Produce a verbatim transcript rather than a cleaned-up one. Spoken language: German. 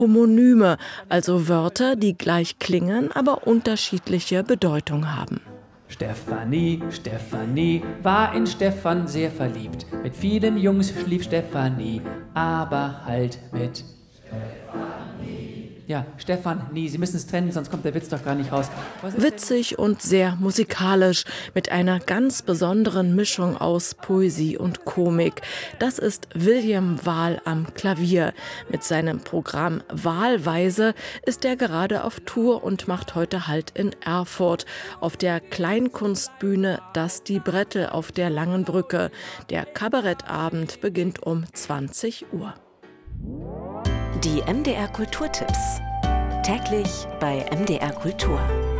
Homonyme, also Wörter, die gleich klingen, aber unterschiedliche Bedeutung haben. Stefanie, Stefanie war in Stefan sehr verliebt. Mit vielen Jungs schlief Stefanie, aber halt mit Ja, Stefan, nie, Sie müssen es trennen, sonst kommt der Witz doch gar nicht raus. Witzig und sehr musikalisch, mit einer ganz besonderen Mischung aus Poesie und Komik. Das ist William Wahl am Klavier. Mit seinem Programm Wahlweise ist er gerade auf Tour und macht heute Halt in Erfurt auf der Kleinkunstbühne Das Die Brettel auf der Langen Brücke. Der Kabarettabend beginnt um zwanzig Uhr. Die M D R Kulturtipps. Täglich bei M D R Kultur.